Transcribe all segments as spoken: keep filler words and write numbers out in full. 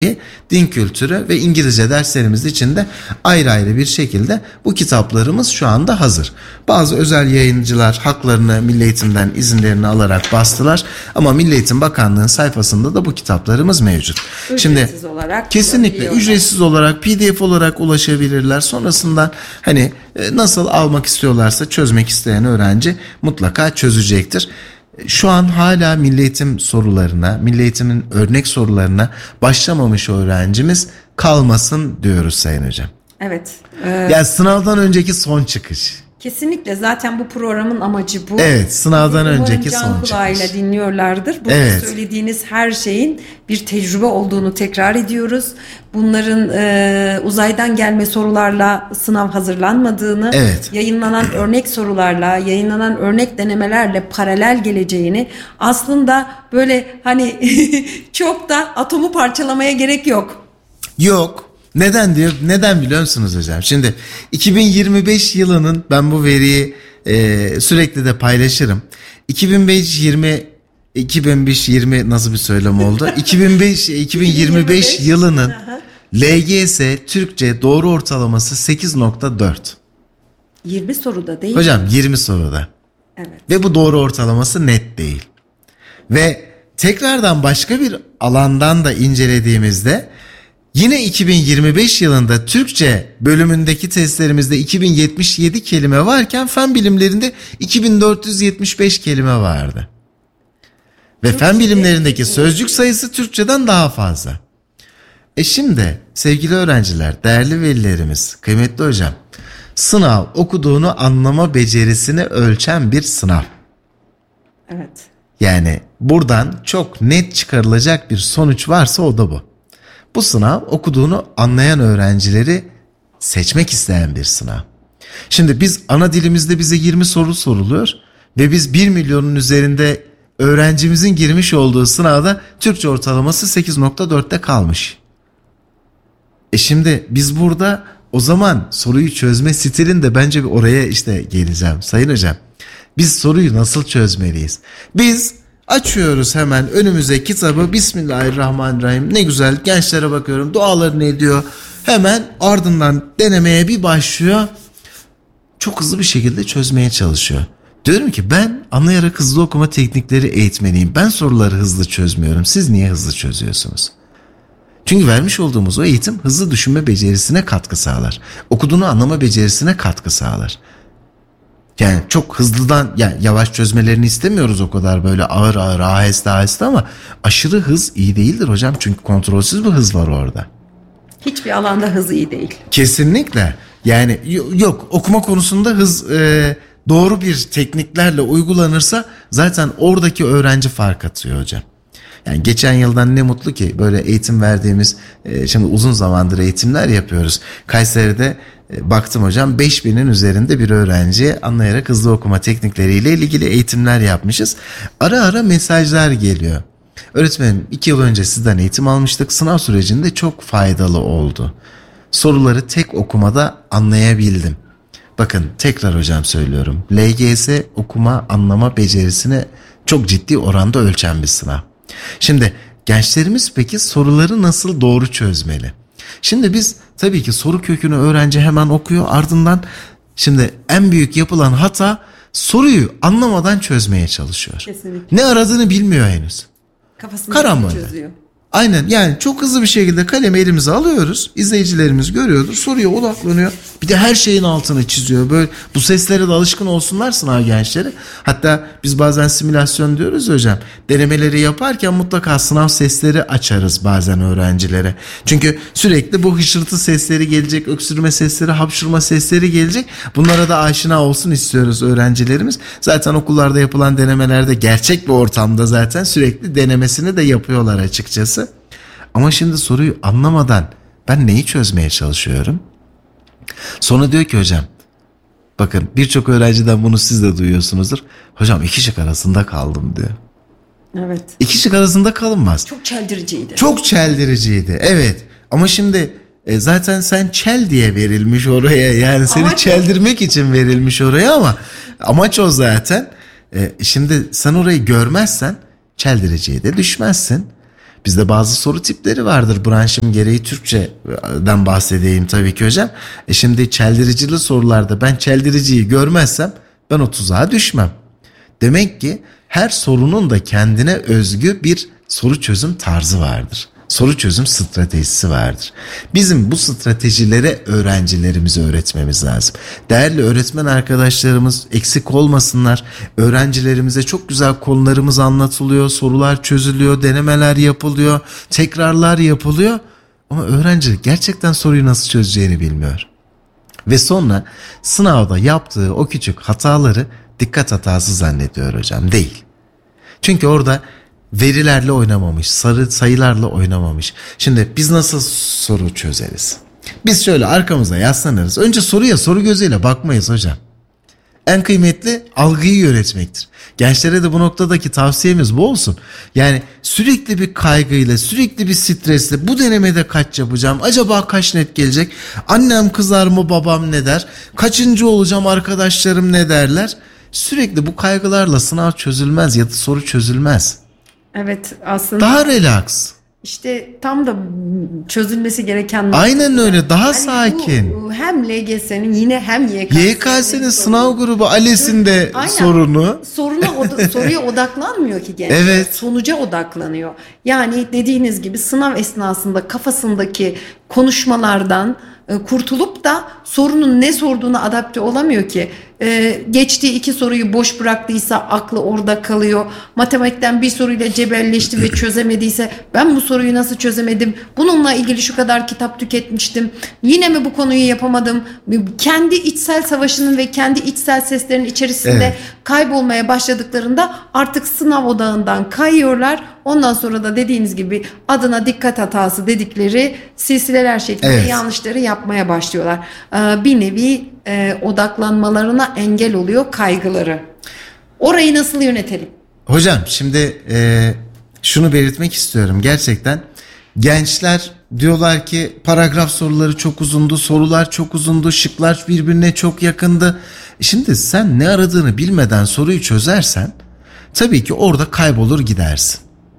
din kültürü ve İngilizce derslerimiz için de ayrı ayrı bir şekilde bu kitaplarımız şu anda hazır. Bazı özel yayıncılar haklarını Milli Eğitim'den izinlerini alarak bastılar ama Milli Eğitim Bakanlığı'nın sayfasında da bu kitaplarımız mevcut. Ücretsiz Şimdi olarak kesinlikle ücretsiz olarak P D F olarak ulaşabilirler. Sonrasında hani nasıl almak istiyorlarsa çözmek isteyen öğrenci mutlaka çözecektir. Şu an hala Milli Eğitim sorularına, Milli Eğitim'in örnek sorularına başlamamış öğrencimiz kalmasın diyoruz Sayın Hocam. Evet. E, yani sınavdan önceki son çıkış. Kesinlikle zaten bu programın amacı bu. Evet, sınavdan Umarım önceki can son kulağıyla çıkış. dinliyorlardır. Burada Evet. söylediğiniz her şeyin bir tecrübe olduğunu tekrar ediyoruz. Bunların e, uzaydan gelme sorularla sınav hazırlanmadığını, Evet. yayınlanan örnek sorularla, yayınlanan örnek denemelerle paralel geleceğini, aslında böyle hani çok da atomu parçalamaya gerek yok. Yok. Neden diyor? Neden biliyor musunuz hocam? Şimdi iki bin yirmi beş yılının ben bu veriyi e, sürekli de paylaşırım. iki bin beş yirmi iki bin beş yirmi nasıl bir söylem oldu? iki bin beş iki bin yirmi beş yılının L G S Türkçe doğru ortalaması sekiz nokta dört. yirmi soruda değil. Hocam yirmi soruda. Evet. Ve bu doğru ortalaması net değil. Ve tekrardan başka bir alandan da incelediğimizde yine iki bin yirmi beş yılında Türkçe bölümündeki testlerimizde iki bin yetmiş yedi kelime varken fen bilimlerinde iki bin dört yüz yetmiş beş kelime vardı. Ve Türkçe fen bilimlerindeki sözcük sayısı Türkçeden daha fazla. E şimdi sevgili öğrenciler, değerli velilerimiz, kıymetli hocam, sınav okuduğunu anlama becerisini ölçen bir sınav. Evet. Yani buradan çok net çıkarılacak bir sonuç varsa o da bu. Bu sınav okuduğunu anlayan öğrencileri seçmek isteyen bir sınav. Şimdi biz ana dilimizde bize yirmi soru soruluyor ve biz bir milyonun üzerinde öğrencimizin girmiş olduğu sınavda Türkçe ortalaması sekiz nokta dörtte kalmış. E şimdi biz burada o zaman soruyu çözme stilinde bence bir oraya işte geleceğim Sayın Hocam. Biz soruyu nasıl çözmeliyiz? Biz açıyoruz hemen önümüze kitabı, Bismillahirrahmanirrahim, ne güzel, gençlere bakıyorum, dualarını ediyor. Hemen ardından denemeye bir başlıyor. Çok hızlı bir şekilde çözmeye çalışıyor. Diyorum ki ben anlayarak hızlı okuma teknikleri eğitmeniyim. Ben soruları hızlı çözmüyorum. Siz niye hızlı çözüyorsunuz? Çünkü vermiş olduğumuz o eğitim hızlı düşünme becerisine katkı sağlar. Okuduğunu anlama becerisine katkı sağlar. Yani çok hızlıdan, yani yavaş çözmelerini istemiyoruz o kadar, böyle ağır ağır aheste aheste, ama aşırı hız iyi değildir hocam. Çünkü kontrolsüz bir hız var orada. Hiçbir alanda hız iyi değil. Kesinlikle. Yani yok, okuma konusunda hız e, doğru bir tekniklerle uygulanırsa zaten oradaki öğrenci fark atıyor hocam. Yani geçen yıldan ne mutlu ki böyle eğitim verdiğimiz, e, şimdi uzun zamandır eğitimler yapıyoruz. Kayseri'de e, baktım hocam, beş binin üzerinde bir öğrenciye anlayarak hızlı okuma teknikleriyle ilgili eğitimler yapmışız. Ara ara mesajlar geliyor. Öğretmenim, iki yıl önce sizden eğitim almıştık. Sınav sürecinde çok faydalı oldu. Soruları tek okumada anlayabildim. Bakın tekrar hocam söylüyorum. L G S okuma anlama becerisini çok ciddi oranda ölçen bir sınav. Şimdi gençlerimiz peki soruları nasıl doğru çözmeli? Şimdi biz tabii ki soru kökünü öğrenci hemen okuyor, ardından şimdi en büyük yapılan hata soruyu anlamadan çözmeye çalışıyor. Kesinlikle. Ne aradığını bilmiyor henüz. Kafasını çözüyor. Aynen, yani çok hızlı bir şekilde kalemi elimize alıyoruz. İzleyicilerimiz görüyordur. Soruya odaklanıyor. Bir de her şeyin altını çiziyor. Böyle bu seslere de alışkın olsunlar sınav gençleri. Hatta biz bazen simülasyon diyoruz hocam. Denemeleri yaparken mutlaka sınav sesleri açarız bazen öğrencilere. Çünkü sürekli bu hışırtı sesleri gelecek, öksürme sesleri, hapşurma sesleri gelecek. Bunlara da aşina olsun istiyoruz öğrencilerimiz. Zaten okullarda yapılan denemelerde gerçek bir ortamda zaten sürekli denemesini de yapıyorlar açıkçası. Ama şimdi soruyu anlamadan ben neyi çözmeye çalışıyorum? Sonra diyor ki hocam, bakın birçok öğrenciden bunu siz de duyuyorsunuzdur. Hocam iki şık arasında kaldım diyor. Evet. İki şık arasında kalınmaz. Çok çeldiriciydi. Çok çeldiriciydi, evet. Ama şimdi e, zaten sen çel diye verilmiş oraya. Yani seni amaç çeldirmek o. için verilmiş oraya, ama amaç o zaten. E, şimdi sen orayı görmezsen çeldiriciye de düşmezsin. Bizde bazı soru tipleri vardır. Branşım gereği Türkçeden bahsedeyim tabii ki hocam. E şimdi çeldiricili sorularda ben çeldiriciyi görmezsem ben o tuzağa düşmem. Demek ki her sorunun da kendine özgü bir soru çözüm tarzı vardır. Soru çözüm stratejisi vardır. Bizim bu stratejilere öğrencilerimize öğretmemiz lazım. Değerli öğretmen arkadaşlarımız eksik olmasınlar. Öğrencilerimize çok güzel konularımız anlatılıyor, sorular çözülüyor, denemeler yapılıyor, tekrarlar yapılıyor. Ama öğrenci gerçekten soruyu nasıl çözeceğini bilmiyor. Ve sonra sınavda yaptığı o küçük hataları dikkat hatası zannediyor hocam. Değil. Çünkü orada verilerle oynamamış, sarı sayılarla oynamamış. Şimdi biz nasıl soru çözeriz? Biz şöyle arkamıza yaslanırız. Önce soruya soru gözüyle bakmayız hocam. En kıymetli algıyı yönetmektir. Gençlere de bu noktadaki tavsiyemiz bu olsun. Yani sürekli bir kaygıyla, sürekli bir stresle bu denemede kaç yapacağım? Acaba kaç net gelecek? Annem kızar mı, babam ne der? Kaçıncı olacağım, arkadaşlarım ne derler? Sürekli bu kaygılarla sınav çözülmez ya da soru çözülmez. Evet, aslında Daha relax. İşte tam da çözülmesi gereken Aynen öyle, daha yani sakin. Bu, hem L G S'nin yine hem Y K S'nin, Y K S'nin sınav grubu ALES'in de Aynen. sorunu. Soruna oda, soruya odaklanmıyor ki gençler. Evet. Sonuca odaklanıyor. Yani dediğiniz gibi sınav esnasında kafasındaki konuşmalardan e, kurtulup da sorunun ne sorduğuna adapte olamıyor ki. Ee, geçtiği iki soruyu boş bıraktıysa aklı orada kalıyor. Matematikten bir soruyla cebelleşti ve çözemediyse ben bu soruyu nasıl çözemedim? Bununla ilgili şu kadar kitap tüketmiştim. Yine mi bu konuyu yapamadım? Kendi içsel savaşının ve kendi içsel seslerin içerisinde evet. kaybolmaya başladıklarında artık sınav odağından kayıyorlar. Ondan sonra da dediğiniz gibi adına dikkat hatası dedikleri silsileler şeklinde evet. yanlışları yapmaya başlıyorlar. Ee, bir nevi e, odaklanmalarına engel oluyor kaygıları. Orayı nasıl yönetelim? Hocam şimdi e, şunu belirtmek istiyorum. Gerçekten gençler diyorlar ki paragraf soruları çok uzundu, sorular çok uzundu, şıklar birbirine çok yakındı. Şimdi sen ne aradığını bilmeden soruyu çözersen tabii ki orada kaybolur gidersin.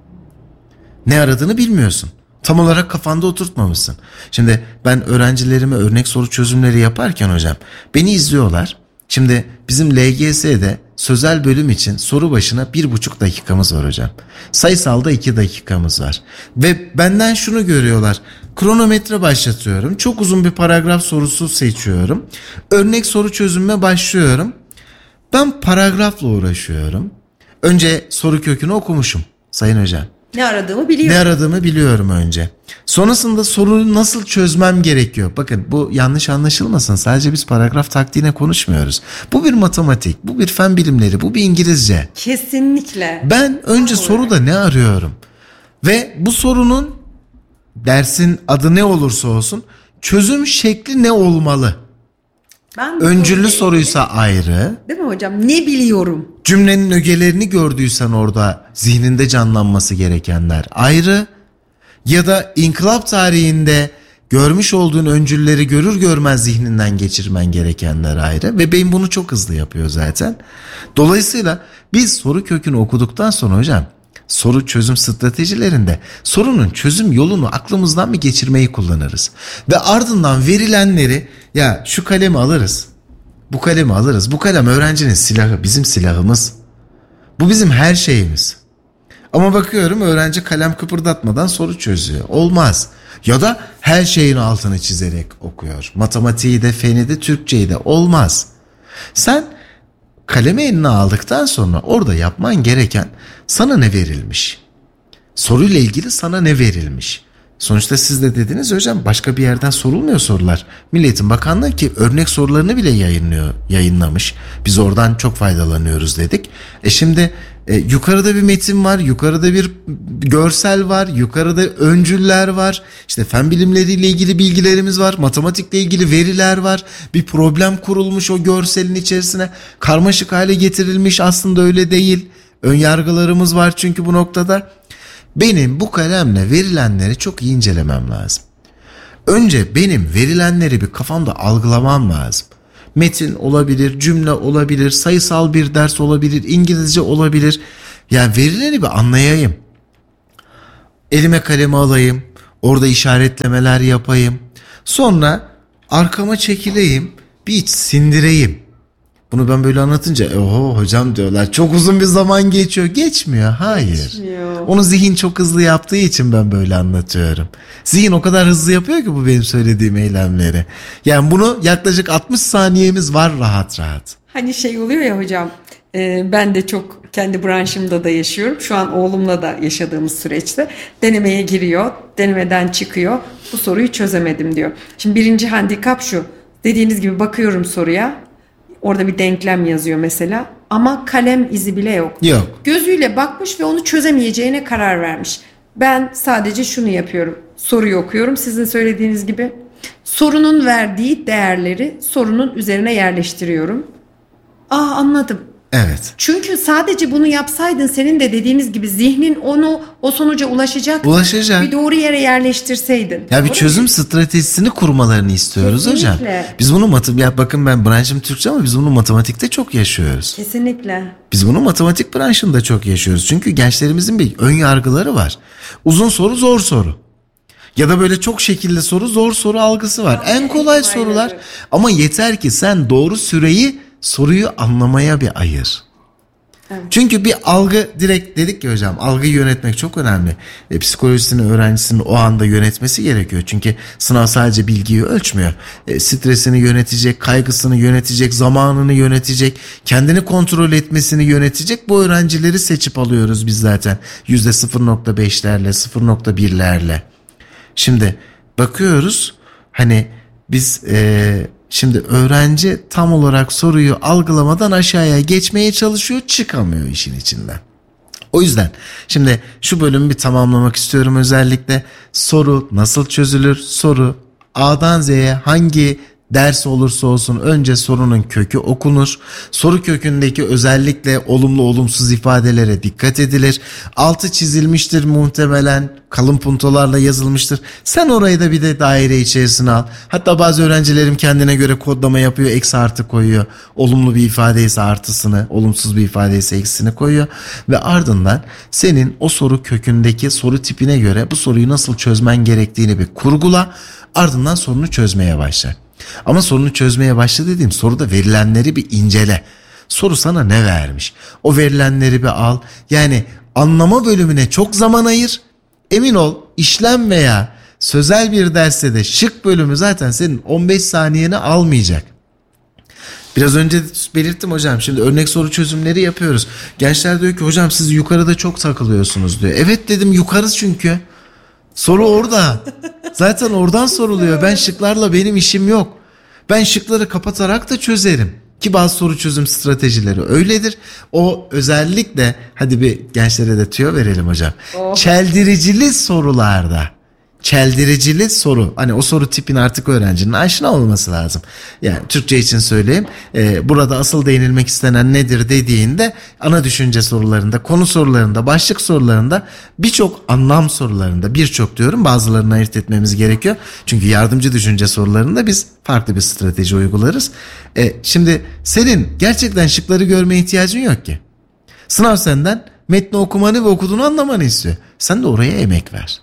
Ne aradığını bilmiyorsun. Tam olarak kafanda oturtmamışsın. Şimdi ben öğrencilerime örnek soru çözümleri yaparken hocam beni izliyorlar. Şimdi bizim L G S'de sözel bölüm için soru başına bir buçuk dakikamız var hocam. Sayısalda iki dakikamız var. Ve benden şunu görüyorlar. Kronometre başlatıyorum. Çok uzun bir paragraf sorusu seçiyorum. Örnek soru çözümüne başlıyorum. Ben paragrafla uğraşıyorum. Önce soru kökünü okumuşum sayın hocam. Ne aradığımı biliyorum. Ne aradığımı biliyorum önce. Sonrasında soruyu nasıl çözmem gerekiyor? Bakın bu yanlış anlaşılmasın. Sadece biz paragraf taktiğine konuşmuyoruz. Bu bir matematik, bu bir fen bilimleri, bu bir İngilizce. Kesinlikle. Ben önce soruda ne arıyorum? Ve bu sorunun dersin adı ne olursa olsun çözüm şekli ne olmalı? Ben Öncüllü soruysa ayrı. Değil mi hocam? Ne biliyorum? Cümlenin ögelerini gördüysen orada zihninde canlanması gerekenler ayrı. Ya da inkılap tarihinde görmüş olduğun öncülleri görür görmez zihninden geçirmen gerekenler ayrı. Ve beyin bunu çok hızlı yapıyor zaten. Dolayısıyla biz soru kökünü okuduktan sonra hocam soru çözüm stratejilerinde sorunun çözüm yolunu aklımızdan mı geçirmeyi kullanırız. Ve ardından verilenleri ya şu kalemi alırız. Bu kalemi alırız. Bu kalem öğrencinin silahı, bizim silahımız. Bu bizim her şeyimiz. Ama bakıyorum öğrenci kalem kıpırdatmadan soru çözüyor. Olmaz. Ya da her şeyin altını çizerek okuyor. Matematiği de, feni de, Türkçeyi de. Olmaz. Sen kalemi eline aldıktan sonra orada yapman gereken sana ne verilmiş? Soruyla ilgili sana ne verilmiş? Sonuçta siz de dediniz hocam başka bir yerden sorulmuyor sorular. Milli Eğitim Bakanlığı ki örnek sorularını bile yayınlıyor, yayınlamış. Biz oradan çok faydalanıyoruz dedik. E şimdi e, yukarıda bir metin var, yukarıda bir görsel var, yukarıda öncüller var. İşte fen bilimleriyle ilgili bilgilerimiz var, matematikle ilgili veriler var. Bir problem kurulmuş o görselin içerisine. Karmaşık hale getirilmiş aslında öyle değil. Önyargılarımız var çünkü bu noktada. Benim bu kalemle verilenleri çok iyi incelemem lazım. Önce benim verilenleri bir kafamda algılamam lazım. Metin olabilir, cümle olabilir, sayısal bir ders olabilir, İngilizce olabilir. Yani verileri bir anlayayım. elime kalemi alayım, orada işaretlemeler yapayım. Sonra arkama çekileyim, bir iç sindireyim. Bunu ben böyle anlatınca oho hocam diyorlar, çok uzun bir zaman geçiyor. Geçmiyor, hayır. Geçmiyor. Onu zihin çok hızlı yaptığı için ben böyle anlatıyorum. Zihin o kadar hızlı yapıyor ki bu benim söylediğim eylemleri. Yani bunu yaklaşık altmış saniyemiz var rahat rahat. Hani şey oluyor ya hocam, e, ben de çok kendi branşımda da yaşıyorum. Şu an oğlumla da yaşadığımız süreçte denemeye giriyor, denemeden çıkıyor. Bu soruyu çözemedim diyor. Şimdi birinci handikap şu, dediğiniz gibi bakıyorum soruya. Orada bir denklem yazıyor mesela ama kalem izi bile yok. Yok. Gözüyle bakmış ve onu çözemeyeceğine karar vermiş. Ben sadece şunu yapıyorum. Soruyu okuyorum sizin söylediğiniz gibi. Sorunun verdiği değerleri sorunun üzerine yerleştiriyorum. Aa, anladım. Evet. Çünkü sadece bunu yapsaydın senin de dediğiniz gibi zihnin onu o sonuca ulaşacak. Ulaşacak. Bir doğru yere yerleştirseydin. Ya bir Doğru çözüm mu? stratejisini kurmalarını istiyoruz Kesinlikle. hocam. Biz bunu matematik, ya bakın ben branşım Türkçe ama biz bunu matematikte çok yaşıyoruz. Kesinlikle. Biz bunu matematik branşında çok yaşıyoruz. Çünkü gençlerimizin bir ön yargıları var. Uzun soru zor soru. Ya da böyle çok şekilli soru zor soru algısı var. En kolay sorular ama yeter ki sen doğru süreyi soruyu anlamaya bir ayır. Evet. Çünkü bir algı, direkt dedik ya hocam, algıyı yönetmek çok önemli. E, psikolojisini öğrencisinin o anda yönetmesi gerekiyor. Çünkü sınav sadece bilgiyi ölçmüyor. E, stresini yönetecek, kaygısını yönetecek, zamanını yönetecek, kendini kontrol etmesini yönetecek. Bu öğrencileri seçip alıyoruz biz zaten. yüzde sıfır nokta beşlerle, sıfır nokta birlerle. Şimdi bakıyoruz hani biz e, şimdi öğrenci tam olarak soruyu algılamadan aşağıya geçmeye çalışıyor, çıkamıyor işin içinden. O yüzden şimdi şu bölümü bir tamamlamak istiyorum. Özellikle soru nasıl çözülür, soru A'dan Z'ye hangi ders olursa olsun önce sorunun kökü okunur. Soru kökündeki özellikle olumlu olumsuz ifadelere dikkat edilir. Altı çizilmiştir muhtemelen, kalın puntolarla yazılmıştır. Sen orayı da bir de daire içerisine al. Hatta bazı öğrencilerim kendine göre kodlama yapıyor, eksi artı koyuyor. Olumlu bir ifade ise artısını, olumsuz bir ifade ise eksisini koyuyor. Ve ardından senin o soru kökündeki soru tipine göre bu soruyu nasıl çözmen gerektiğini bir kurgula. Ardından sorunu çözmeye başla. Ama sorunu çözmeye başla dediğim soruda verilenleri bir incele. Soru sana ne vermiş? O verilenleri bir al. Yani anlama bölümüne çok zaman ayır. Emin ol, işlem veya sözel bir derste de şık bölümü zaten senin on beş saniyeni almayacak. Biraz önce belirttim hocam, şimdi örnek soru çözümleri yapıyoruz. Gençler diyor ki hocam siz yukarıda çok takılıyorsunuz diyor. Evet dedim, yukarı çünkü. Soru orada. Zaten oradan soruluyor. Ben şıklarla benim işim yok. Ben şıkları kapatarak da çözerim. Ki bazı soru çözüm stratejileri öyledir. O özellikle, hadi bir gençlere de tüyo verelim hocam. Oh. Çeldiricili sorularda. Çeldiricili soru. Hani o soru tipin artık öğrencinin aşina olması lazım. Yani Türkçe için söyleyeyim. E, burada asıl değinilmek istenen nedir dediğinde ana düşünce sorularında, konu sorularında, başlık sorularında, birçok anlam sorularında, birçok diyorum, bazılarını ayırt etmemiz gerekiyor. Çünkü yardımcı düşünce sorularında biz farklı bir strateji uygularız. E, şimdi senin gerçekten şıkları görmeye ihtiyacın yok ki. Sınav senden metni okumanı ve okuduğunu anlamanı istiyor. Sen de oraya emek ver.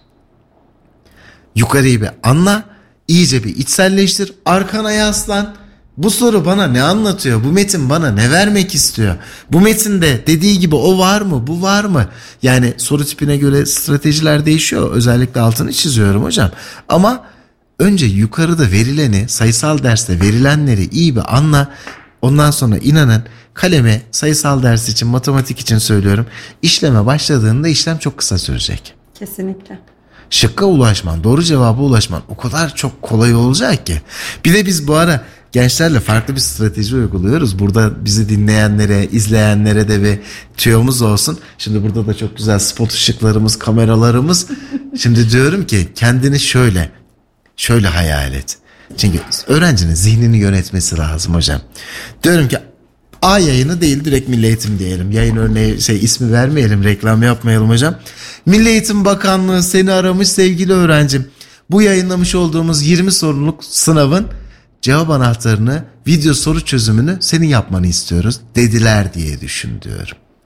Yukarıyı bir anla, iyice bir içselleştir, arkana yaslan. Bu soru bana ne anlatıyor? Bu metin bana ne vermek istiyor? Bu metinde dediği gibi o var mı? Bu var mı? Yani soru tipine göre stratejiler değişiyor. Özellikle altını çiziyorum hocam. Ama önce yukarıda verileni, sayısal derste verilenleri iyi bir anla. Ondan sonra inanın kaleme, sayısal ders için, matematik için söylüyorum, işleme başladığında işlem çok kısa sürecek. Kesinlikle. Şıkka ulaşman, doğru cevaba ulaşman o kadar çok kolay olacak ki. Bir de biz bu ara gençlerle farklı bir strateji uyguluyoruz. Burada bizi dinleyenlere, izleyenlere de bir tüyomuz olsun. Şimdi burada da çok güzel spot ışıklarımız, kameralarımız. Şimdi diyorum ki kendini şöyle, şöyle hayal et. Çünkü öğrencinin zihnini yönetmesi lazım hocam. Diyorum ki A yayını değil, direkt Milli Eğitim diyelim. Yayın örneği şey ismi vermeyelim, reklam yapmayalım hocam. Milli Eğitim Bakanlığı seni aramış sevgili öğrencim. Bu yayınlamış olduğumuz yirmi soruluk sınavın cevap anahtarını, video soru çözümünü senin yapmanı istiyoruz dediler diye düşün diyorum.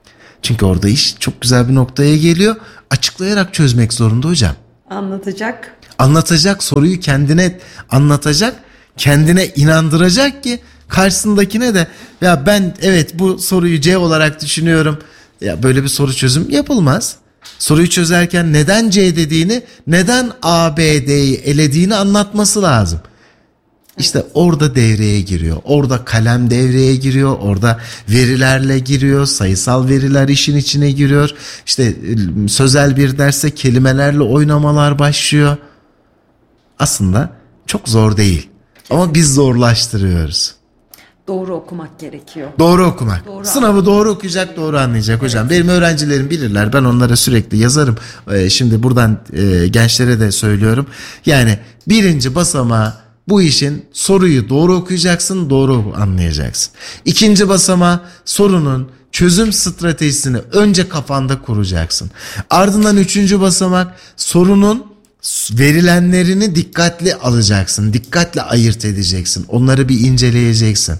Çünkü orada iş çok güzel bir noktaya geliyor. Açıklayarak çözmek zorunda hocam. Anlatacak. Anlatacak, soruyu kendine anlatacak, kendine inandıracak ki karşısındakine de ya ben evet bu soruyu C olarak düşünüyorum. Ya böyle bir soru çözüm yapılmaz. Soruyu çözerken neden C dediğini, neden A, B, D'yi elediğini anlatması lazım. İşte evet. Orada devreye giriyor. Orada kalem devreye giriyor. Orada verilerle giriyor. Sayısal veriler işin içine giriyor. İşte sözel bir derse kelimelerle oynamalar başlıyor. Aslında çok zor değil. Ama biz zorlaştırıyoruz. Doğru okumak gerekiyor. Doğru okumak. Doğru Sınavı anlayacak. doğru okuyacak, doğru anlayacak hocam. Evet. Benim öğrencilerim bilirler. Ben onlara sürekli yazarım. Ee, şimdi buradan e, gençlere de söylüyorum. Yani birinci basamağı bu işin soruyu doğru okuyacaksın, doğru anlayacaksın. İkinci basamağı sorunun çözüm stratejisini önce kafanda kuracaksın. Ardından üçüncü basamak sorunun verilenlerini dikkatli alacaksın. Dikkatle ayırt edeceksin. Onları bir inceleyeceksin.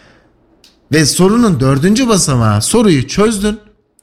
Ve sorunun dördüncü basamağı soruyu çözdün.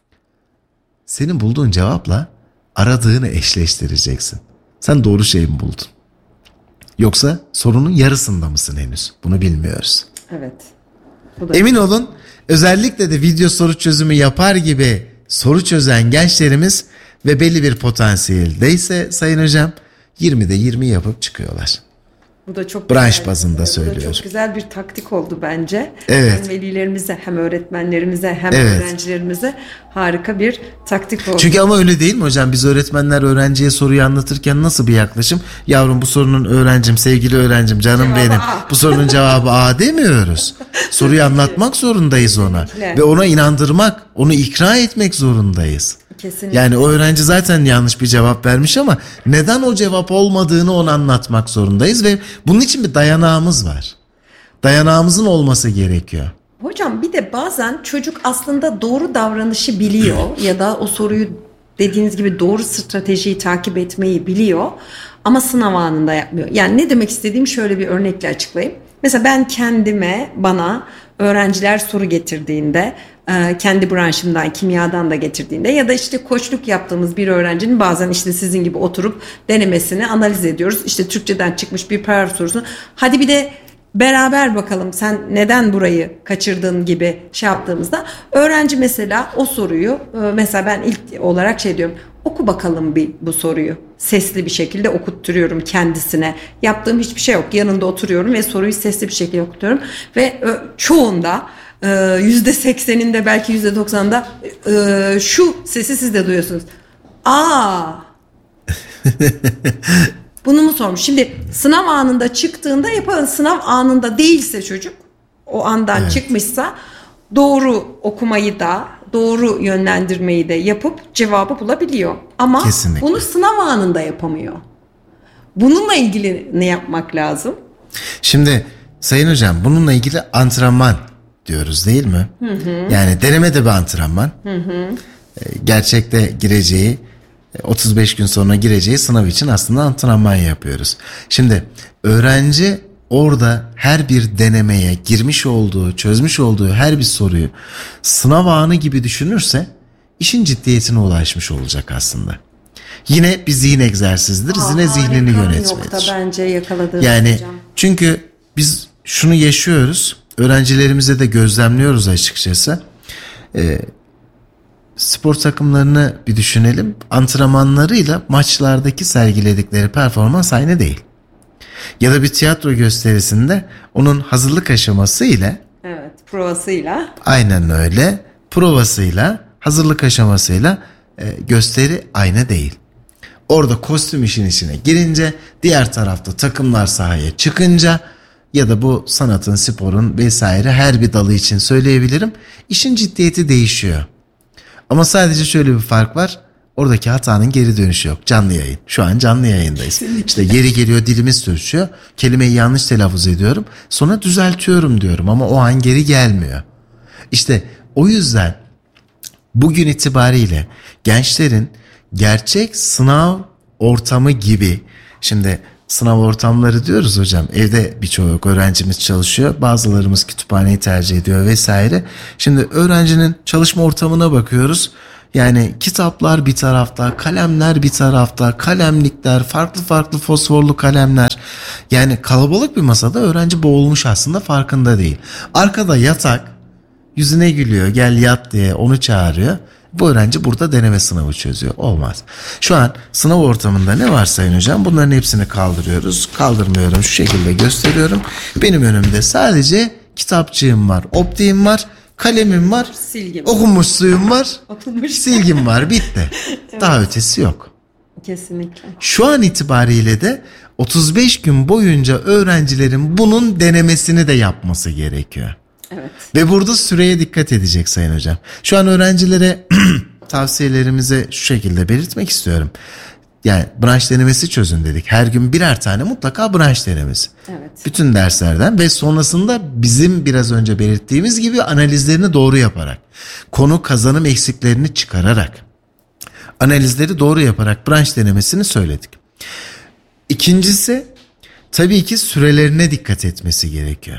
Senin bulduğun cevapla aradığını eşleştireceksin. Sen doğru şeyi mi buldun? Yoksa sorunun yarısında mısın henüz? Bunu bilmiyoruz. Evet. Emin olun özellikle de video soru çözümü yapar gibi soru çözen gençlerimiz ve belli bir potansiyeldeyse sayın hocam yirmide yirmi yapıp çıkıyorlar. Bu da çok branş güzel, bazında bu söylüyorum. da çok güzel bir taktik oldu bence. Evet. Hem velilerimize hem öğretmenlerimize hem evet. öğrencilerimize harika bir taktik oldu. Çünkü ama öyle değil mi hocam? Biz öğretmenler öğrenciye soruyu anlatırken nasıl bir yaklaşım? Yavrum bu sorunun öğrencim, sevgili öğrencim, canım cevabı benim. A. Bu sorunun cevabı A demiyoruz. Soruyu anlatmak zorundayız ona. Kesinlikle. Ve ona inandırmak, onu ikna etmek zorundayız. Kesinlikle. Yani o öğrenci zaten yanlış bir cevap vermiş ama neden o cevap olmadığını ona anlatmak zorundayız ve bunun için bir dayanağımız var. Dayanağımızın olması gerekiyor. Hocam bir de bazen çocuk aslında doğru davranışı biliyor ya da o soruyu dediğiniz gibi doğru stratejiyi takip etmeyi biliyor ama sınav anında yapmıyor. Yani ne demek istediğim şöyle bir örnekle açıklayayım. Mesela ben kendime, bana öğrenciler soru getirdiğinde, kendi branşımdan, kimyadan da getirdiğinde ya da işte koçluk yaptığımız bir öğrencinin bazen işte sizin gibi oturup denemesini analiz ediyoruz. İşte Türkçeden çıkmış bir paragraf sorusunu. Hadi bir de beraber bakalım sen neden burayı kaçırdın gibi şey yaptığımızda öğrenci mesela o soruyu mesela ben ilk olarak şey diyorum. Oku bakalım bir bu soruyu. Sesli bir şekilde okutturuyorum kendisine. Yaptığım hiçbir şey yok. Yanında oturuyorum ve soruyu sesli bir şekilde okutuyorum. Ve çoğunda yüzde sekseninde belki yüzde doksanında şu sesi siz de duyuyorsunuz. Aa. Bunu mu sormuş? Şimdi sınav anında çıktığında yapalım. Sınav anında değilse çocuk o andan evet. çıkmışsa doğru okumayı da doğru yönlendirmeyi de yapıp cevabı bulabiliyor. Ama kesinlikle. Bunu sınav anında yapamıyor. Bununla ilgili ne yapmak lazım? Şimdi sayın hocam bununla ilgili antrenman diyoruz değil mi? Hı hı. Yani deneme de bir antrenman. Hı hı. Gerçekte gireceği otuz beş gün sonra gireceği sınav için aslında antrenman yapıyoruz. Şimdi öğrenci orada her bir denemeye girmiş olduğu, çözmüş olduğu her bir soruyu sınav anı gibi düşünürse işin ciddiyetine ulaşmış olacak aslında. Yine bir zihin egzersizdir. Aa, yine zihnini yönetmelidir. Nokta bence yakaladığınız yani hocam. Çünkü biz şunu yaşıyoruz. Öğrencilerimize de gözlemliyoruz açıkçası. Ee, spor takımlarını bir düşünelim. Antrenmanlarıyla maçlardaki sergiledikleri performans aynı değil. Ya da bir tiyatro gösterisinde onun hazırlık aşaması ile evet, provasıyla aynen öyle. Provasıyla, hazırlık aşamasıyla e, gösteri aynı değil. Orada kostüm işin içine girince, diğer tarafta takımlar sahaya çıkınca ya da bu sanatın, sporun vesaire her bir dalı için söyleyebilirim. İşin ciddiyeti değişiyor. Ama sadece şöyle bir fark var. Oradaki hatanın geri dönüşü yok. Canlı yayın. Şu an canlı yayındayız. İşte yeri geliyor dilimiz sürçüyor. Kelimeyi yanlış telaffuz ediyorum. Sonra düzeltiyorum diyorum ama o an geri gelmiyor. İşte o yüzden bugün itibariyle gençlerin gerçek sınav ortamı gibi, şimdi sınav ortamları diyoruz hocam. Evde birçok öğrencimiz çalışıyor. Bazılarımız kütüphaneyi tercih ediyor vesaire. Şimdi öğrencinin çalışma ortamına bakıyoruz. Yani kitaplar bir tarafta, kalemler bir tarafta, kalemlikler, farklı farklı fosforlu kalemler. Yani kalabalık bir masada öğrenci boğulmuş, aslında farkında değil. Arkada yatak, yüzüne gülüyor, gel yat diye onu çağırıyor. Bu öğrenci burada deneme sınavı çözüyor. Olmaz. Şu an sınav ortamında ne var sayın hocam? Bunların hepsini kaldırıyoruz. Kaldırmıyorum, şu şekilde gösteriyorum. Benim önümde sadece kitapçığım var, optiğim var, kalemim var, Silgim. okunmuş suyum var, Okunmuş. silgim var, bitti. Evet. Daha ötesi yok. Kesinlikle. Şu an itibariyle de otuz beş gün boyunca öğrencilerin bunun denemesini de yapması gerekiyor. Evet. Ve burada süreye dikkat edecek sayın hocam. Şu an öğrencilere tavsiyelerimizi şu şekilde belirtmek istiyorum. Yani branş denemesi çözün dedik. Her gün birer tane mutlaka branş denemesi. Evet. Bütün derslerden ve sonrasında bizim biraz önce belirttiğimiz gibi analizlerini doğru yaparak, konu kazanım eksiklerini çıkararak, analizleri doğru yaparak branş denemesini söyledik. İkincisi, tabii ki sürelerine dikkat etmesi gerekiyor.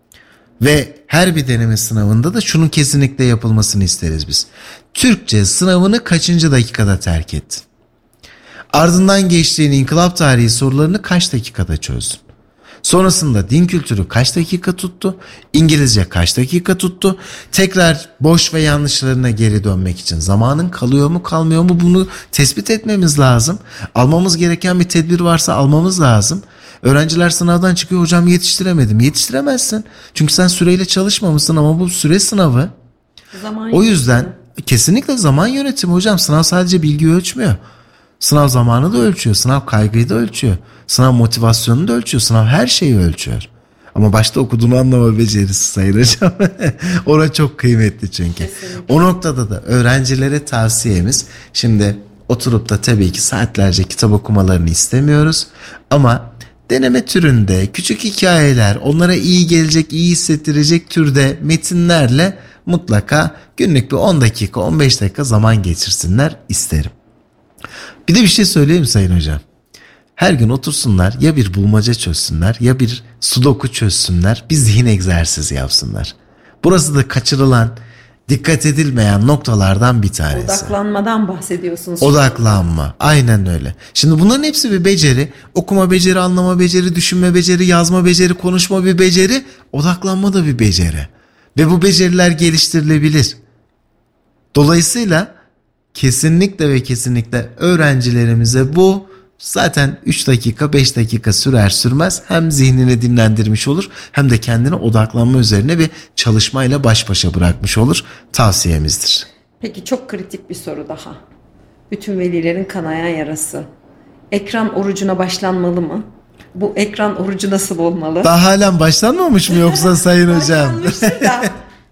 Ve her bir deneme sınavında da şunun kesinlikle yapılmasını isteriz biz. Türkçe sınavını kaçıncı dakikada terk ettin? Ardından geçtiğin inkılap tarihi sorularını kaç dakikada çözdün? Sonrasında din kültürü kaç dakika tuttu? İngilizce kaç dakika tuttu? Tekrar boş ve yanlışlarına geri dönmek için zamanın kalıyor mu kalmıyor mu, bunu tespit etmemiz lazım. Almamız gereken bir tedbir varsa almamız lazım. Öğrenciler sınavdan çıkıyor, hocam yetiştiremedim. Yetiştiremezsin. Çünkü sen süreyle çalışmamışsın, ama bu süre sınavı. Zaman o yüzden kesinlikle zaman yönetimi hocam. Sınav sadece bilgiyi ölçmüyor. Sınav zamanı da ölçüyor. Sınav kaygıyı da ölçüyor. Sınav motivasyonunu da ölçüyor. Sınav her şeyi ölçüyor. Ama başta okuduğunu anlama becerisi sayın hocam. Ona çok kıymetli çünkü. Kesinlikle. O noktada da öğrencilere tavsiyemiz, şimdi oturup da tabii ki saatlerce kitap okumalarını istemiyoruz. Ama deneme türünde küçük hikayeler, onlara iyi gelecek, iyi hissettirecek türde metinlerle mutlaka günlük bir on dakika, on beş dakika zaman geçirsinler isterim. Bir de bir şey söyleyeyim sayın hocam. Her gün otursunlar, ya bir bulmaca çözsünler, ya bir sudoku çözsünler, bir zihin egzersizi yapsınlar. Burası da kaçırılan, dikkat edilmeyen noktalardan bir tanesi. Odaklanmadan bahsediyorsunuz. Odaklanma. Aynen öyle. Şimdi bunların hepsi bir beceri. Okuma beceri, anlama beceri, düşünme beceri, yazma beceri, konuşma bir beceri, odaklanma da bir beceri. Ve bu beceriler geliştirilebilir. Dolayısıyla kesinlikle ve kesinlikle öğrencilerimize bu zaten üç dakika beş dakika sürer sürmez hem zihnini dinlendirmiş olur, hem de kendine odaklanma üzerine bir çalışmayla baş başa bırakmış olur. Tavsiyemizdir. Peki çok kritik bir soru daha. Bütün velilerin kanayan yarası. Ekran orucuna başlanmalı mı? Bu ekran orucu nasıl olmalı? Daha halen başlanmamış mı yoksa sayın hocam? Başlanmıştır da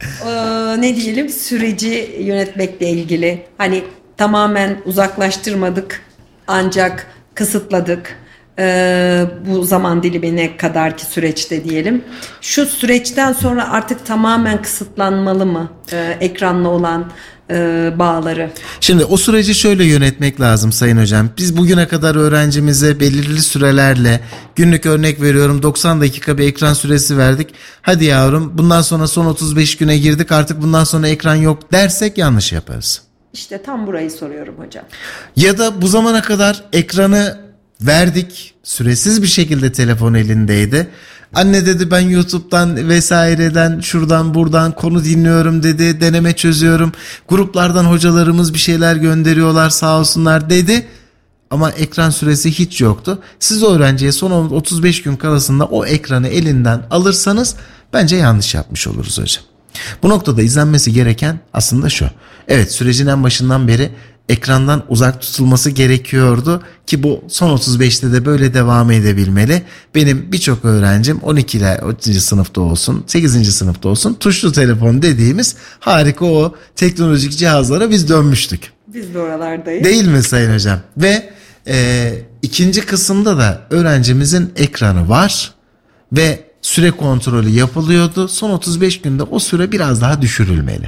ee, ne diyelim, süreci yönetmekle ilgili. Hani tamamen uzaklaştırmadık, ancak kısıtladık. Ee, bu zaman dilimine kadarki süreçte diyelim. Şu süreçten sonra artık tamamen kısıtlanmalı mı ee, ekranla olan e, bağları? Şimdi o süreci şöyle yönetmek lazım sayın hocam. Biz bugüne kadar öğrencimize belirli sürelerle, günlük örnek veriyorum doksan dakika bir ekran süresi verdik. Hadi yavrum bundan sonra son otuz beş güne girdik, artık bundan sonra ekran yok dersek yanlış yaparız. İşte tam burayı soruyorum hocam. Ya da bu zamana kadar ekranı verdik, süresiz bir şekilde telefon elindeydi. Anne dedi ben YouTube'dan vesaireden şuradan buradan konu dinliyorum dedi, deneme çözüyorum. Gruplardan hocalarımız bir şeyler gönderiyorlar sağ olsunlar dedi. Ama ekran süresi hiç yoktu. Siz o öğrenciye son otuz beş gün kalasında o ekranı elinden alırsanız bence yanlış yapmış oluruz hocam. Bu noktada izlenmesi gereken aslında şu. Evet, sürecin en başından beri ekrandan uzak tutulması gerekiyordu ki bu son otuz beşte de böyle devam edebilmeli. Benim birçok öğrencim on iki ile onuncu sınıfta olsun, sekizinci sınıfta olsun tuşlu telefon dediğimiz harika o teknolojik cihazlara biz dönmüştük. Biz de oralardayız. Değil mi sayın hocam? Ve e, ikinci kısımda da öğrencimizin ekranı var ve süre kontrolü yapılıyordu. Son otuz beş günde o süre biraz daha düşürülmeli.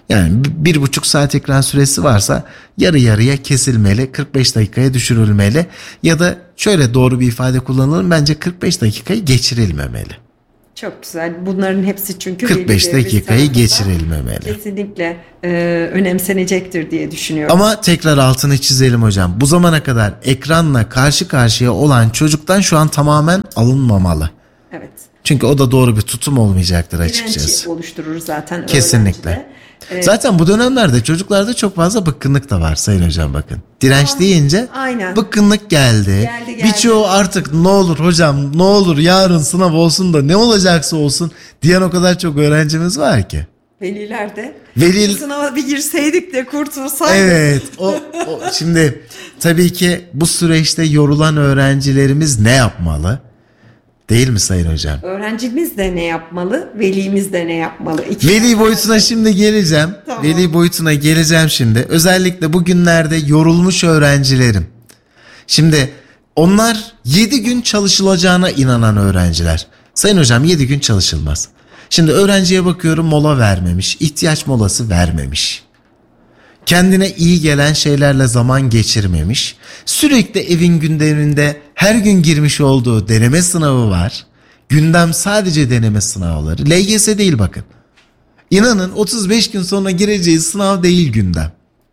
Yani bir buçuk saat ekran süresi varsa yarı yarıya kesilmeli, kırk beş dakikaya düşürülmeli ya da şöyle doğru bir ifade kullanalım, bence kırk beş dakikayı geçirilmemeli. Çok güzel. Bunların hepsi çünkü kırk beş dakikayı geçirilmemeli. Kesinlikle e, önemsenecektir diye düşünüyorum. Ama tekrar altını çizelim hocam. Bu zamana kadar ekranla karşı karşıya olan çocuktan şu an tamamen alınmamalı. Evet. Çünkü o da doğru bir tutum olmayacaktır açıkçası. Direnç oluşturur zaten. Kesinlikle. Evet. Zaten bu dönemlerde çocuklarda çok fazla bıkkınlık da var Sayın Hocam, bakın. Direnç Aa, deyince aynen. bıkkınlık geldi. Geldi, geldi. Birçoğu artık ne olur hocam, ne olur yarın sınav olsun da ne olacaksa olsun diyen o kadar çok öğrencimiz var ki. Veliler de. Veli... Sınava bir girseydik de kurtulsaydık. Evet. O, o, şimdi tabii ki bu süreçte yorulan öğrencilerimiz ne yapmalı? Değil mi Sayın Hocam? Öğrencimiz de ne yapmalı, velimiz de ne yapmalı? İki Veli boyutuna şimdi geleceğim. Tamam. Veli boyutuna geleceğim şimdi. Özellikle bugünlerde yorulmuş öğrencilerim. Şimdi onlar yedi gün çalışılacağına inanan öğrenciler. Sayın Hocam, yedi gün çalışılmaz. Şimdi öğrenciye bakıyorum, mola vermemiş, ihtiyaç molası vermemiş. Kendine iyi gelen şeylerle zaman geçirmemiş. Sürekli evin gündeminde her gün girmiş olduğu deneme sınavı var. Gündem sadece deneme sınavları. L G S değil bakın. İnanın otuz beş gün sonra gireceği sınav değil gündem.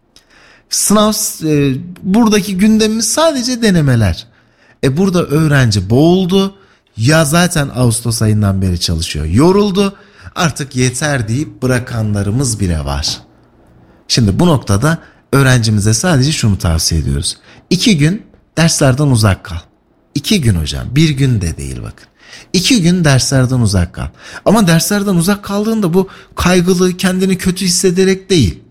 Sınav e, buradaki gündemimiz sadece denemeler. E burada öğrenci boğuldu. Ya zaten Ağustos ayından beri çalışıyor. Yoruldu. Artık yeter deyip bırakanlarımız bile var. Şimdi bu noktada öğrencimize sadece şunu tavsiye ediyoruz. İki gün derslerden uzak kal. İki gün hocam, bir gün de değil bakın. İki gün derslerden uzak kal. Ama derslerden uzak kaldığında bu kaygılı, kendini kötü hissederek değil.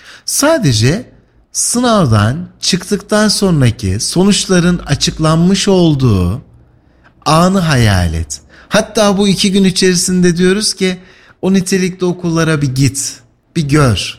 Sadece sınavdan çıktıktan sonraki sonuçların açıklanmış olduğu anı hayal et. Hatta bu iki gün içerisinde diyoruz ki o nitelikli okullara bir git, bir gör.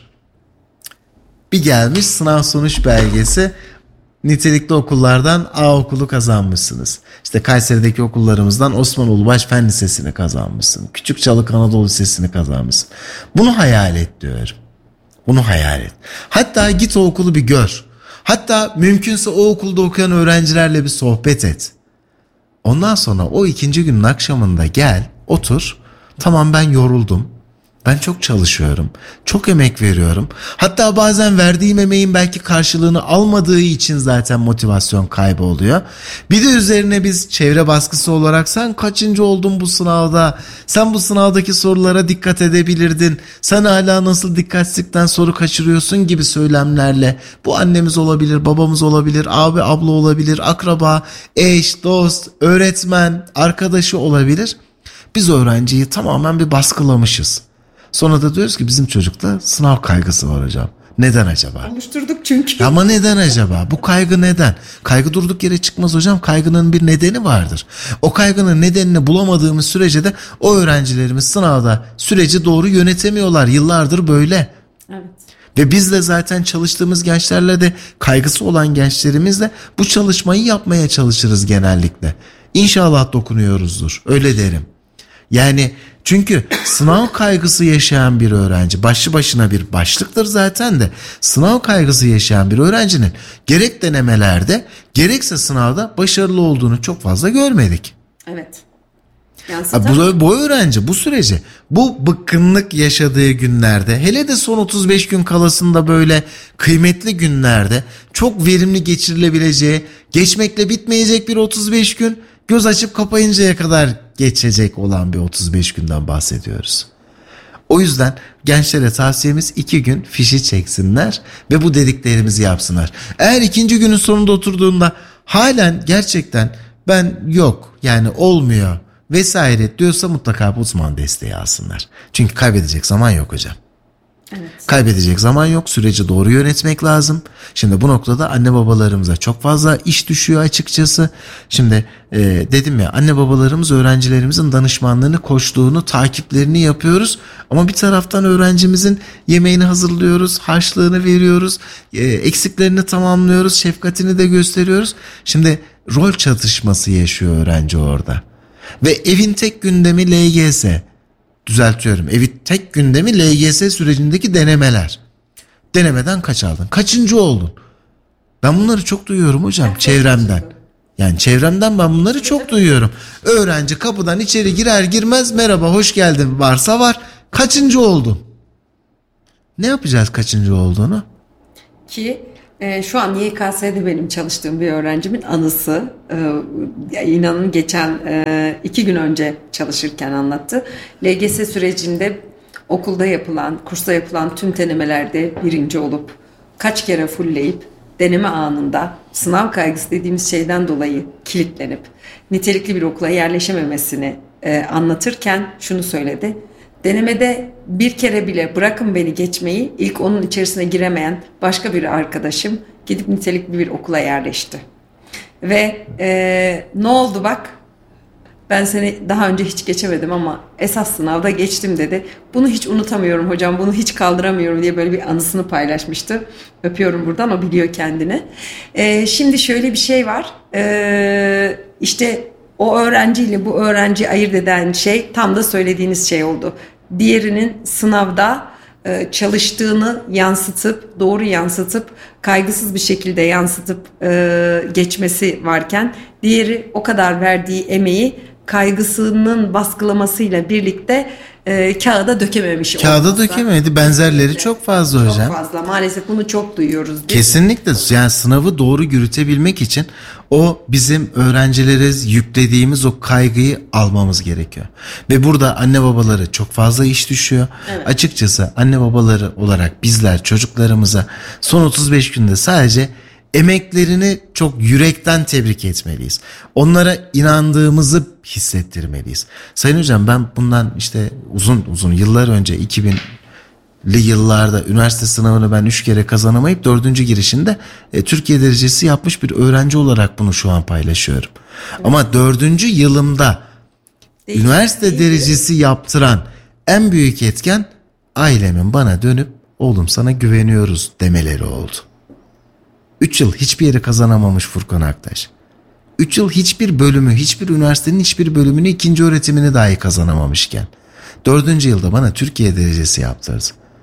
Bir gelmiş sınav sonuç belgesi, nitelikli okullardan A okulu kazanmışsınız. İşte Kayseri'deki okullarımızdan Osman Ulubaş Fen Lisesi'ni kazanmışsın. Küçükçalık Anadolu Lisesi'ni kazanmışsın. Bunu hayal et diyorum. Bunu hayal et. Hatta git o okulu bir gör. Hatta mümkünse o okulda okuyan öğrencilerle bir sohbet et. Ondan sonra o ikinci günün akşamında gel, otur. Tamam, ben yoruldum. Ben çok çalışıyorum. Çok emek veriyorum. Hatta bazen verdiğim emeğin belki karşılığını almadığı için zaten motivasyon kaybı oluyor. Bir de üzerine biz çevre baskısı olarak sen kaçıncı oldun bu sınavda? Sen bu sınavdaki sorulara dikkat edebilirdin. Sen hala nasıl dikkatsizlikten soru kaçırıyorsun gibi söylemlerle, bu annemiz olabilir, babamız olabilir, abi abla olabilir, akraba, eş, dost, öğretmen, arkadaşı olabilir. Biz öğrenciyi tamamen bir baskılamışız. Sonra da diyoruz ki bizim çocukta sınav kaygısı var hocam. Neden acaba? Oluşturduk çünkü. Ama neden acaba? Bu kaygı neden? Kaygı durduk yere çıkmaz hocam. Kaygının bir nedeni vardır. O kaygının nedenini bulamadığımız sürece de o öğrencilerimiz sınavda süreci doğru yönetemiyorlar. Yıllardır böyle. Evet. Ve biz de zaten çalıştığımız gençlerle de, kaygısı olan gençlerimizle bu çalışmayı yapmaya çalışırız genellikle. İnşallah dokunuyoruzdur. Öyle derim. Yani çünkü sınav kaygısı yaşayan bir öğrenci, başlı başına bir başlıktır zaten de, sınav kaygısı yaşayan bir öğrencinin gerek denemelerde gerekse sınavda başarılı olduğunu çok fazla görmedik. Evet. Bu, bu öğrenci bu süreci, bu bıkkınlık yaşadığı günlerde, hele de son otuz beş gün kalasında böyle kıymetli günlerde çok verimli geçirilebileceği, geçmekle bitmeyecek bir otuz beş gün, göz açıp kapayıncaya kadar geçecek olan bir otuz beş günden bahsediyoruz. O yüzden gençlere tavsiyemiz iki gün fişi çeksinler ve bu dediklerimizi yapsınlar. Eğer ikinci günün sonunda oturduğunda halen gerçekten ben yok yani olmuyor vesaire diyorsa mutlaka bu uzman desteği alsınlar. Çünkü kaybedecek zaman yok hocam. Evet. Kaybedecek zaman yok. Süreci doğru yönetmek lazım. Şimdi bu noktada anne babalarımıza çok fazla iş düşüyor açıkçası. Şimdi e, dedim ya, anne babalarımız öğrencilerimizin danışmanlığını, koçluğunu, takiplerini yapıyoruz. Ama bir taraftan öğrencimizin yemeğini hazırlıyoruz, harçlığını veriyoruz, e, eksiklerini tamamlıyoruz, şefkatini de gösteriyoruz. Şimdi rol çatışması yaşıyor öğrenci orada. Ve evin tek gündemi L G S. düzeltiyorum. Evi tek gündemi L G S sürecindeki denemeler. Denemeden kaç aldın? Kaçıncı oldun? Ben bunları çok duyuyorum hocam çevremden. Yani çevremden ben bunları çok duyuyorum. Öğrenci kapıdan içeri girer girmez merhaba hoş geldin varsa var. Kaçıncı oldun? Ne yapacağız kaçıncı olduğunu? Ki e, şu an Y K S'de benim çalıştığım bir öğrencimin anısı. E, inanın geçen e, iki gün önce çalışırken anlattı. L G S sürecinde okulda yapılan, kursta yapılan tüm denemelerde birinci olup kaç kere fullleyip deneme anında sınav kaygısı dediğimiz şeyden dolayı kilitlenip nitelikli bir okula yerleşememesini e, anlatırken şunu söyledi. Denemede bir kere bile bırakın beni geçmeyi ilk onun içerisine giremeyen başka bir arkadaşım gidip nitelikli bir okula yerleşti. Ve e, ne oldu bak ben seni daha önce hiç geçemedim ama esas sınavda geçtim dedi. Bunu hiç unutamıyorum hocam, bunu hiç kaldıramıyorum diye böyle bir anısını paylaşmıştı. Öpüyorum buradan, o biliyor kendini. E, şimdi şöyle bir şey var. E, işte o öğrenciyle bu öğrenciyi ayırt eden şey tam da söylediğiniz şey oldu. Diğerinin sınavda e, çalıştığını yansıtıp, doğru yansıtıp, kaygısız bir şekilde yansıtıp e, geçmesi varken diğeri o kadar verdiği emeği kaygısının baskılamasıyla birlikte e, kağıda dökememiş. Kağıda olmazsa. Dökemedi. Benzerleri evet. Çok fazla çok hocam. Çok fazla. Maalesef bunu çok duyuyoruz. Biz. Kesinlikle. Yani sınavı doğru yürütebilmek için o bizim öğrencilere yüklediğimiz o kaygıyı almamız gerekiyor. Ve burada anne babaları çok fazla iş düşüyor. Evet. Açıkçası anne babaları olarak bizler çocuklarımıza son otuz beş günde sadece emeklerini çok yürekten tebrik etmeliyiz. Onlara inandığımızı hissettirmeliyiz. Sayın hocam ben bundan işte uzun uzun yıllar önce iki binli yıllarda üniversite sınavını ben üç kere kazanamayıp dördüncü girişinde e, Türkiye derecesi yapmış bir öğrenci olarak bunu şu an paylaşıyorum. Evet. Ama dördüncü yılımda değil, üniversite değil, derecesi değil. yaptıran en büyük etken ailemin bana dönüp oğlum sana güveniyoruz demeleri oldu. üç yıl hiçbir yeri kazanamamış Furkan Aktaş. üç yıl hiçbir bölümü, hiçbir üniversitenin hiçbir bölümünü, ikinci öğretimini dahi kazanamamışken dördüncü yılda bana Türkiye derecesi yaptırdı.